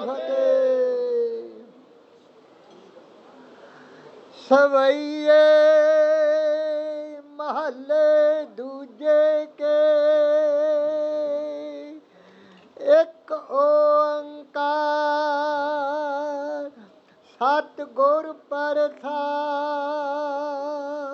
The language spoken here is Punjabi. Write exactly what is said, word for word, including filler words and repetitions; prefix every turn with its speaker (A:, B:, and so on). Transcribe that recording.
A: ਸਵਈਏ ਮਹੱਲੇ ਦੂਜੇ ਕੇ ਇੱਕ ਓੰਕਾਰ ਸਤਿਗੁਰ ਪ੍ਰਸਾਦਿ।